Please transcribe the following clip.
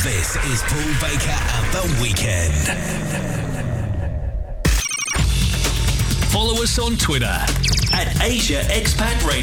This is Paul Baker at The Weekend. Follow us on Twitter at Asia Expat Radio.